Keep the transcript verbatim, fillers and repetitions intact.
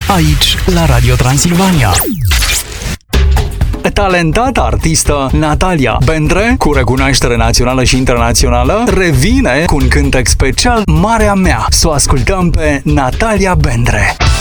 aici la Radio Transilvania. Talentata artistă Natalia Bendre, cu recunoaștere națională și internațională, revine cu un cântec special, Marea Mea. Să o ascultăm pe Natalia Bendre.